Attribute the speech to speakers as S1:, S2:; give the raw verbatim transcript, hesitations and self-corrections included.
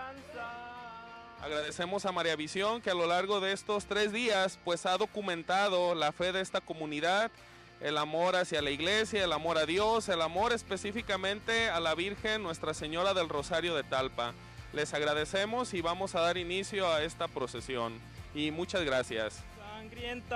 S1: esperanza.
S2: Agradecemos a María Visión que a lo largo de estos tres días pues ha documentado la fe de esta comunidad, el amor hacia la iglesia, el amor a Dios, el amor específicamente a la Virgen Nuestra Señora del Rosario de Talpa. Les agradecemos y vamos a dar inicio a esta procesión. Y muchas gracias.
S1: Sangrienta